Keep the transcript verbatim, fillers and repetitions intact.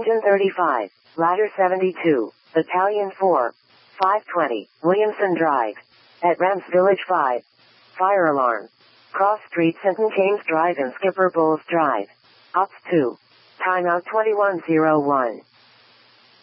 Engine thirty-five, Ladder seventy-two, Battalion four, five twenty, Williamson Drive. At Rams Village five. Fire alarm. Cross Street Saint James Drive and Skipper Bowles Drive. Ops two. Timeout twenty-one oh one.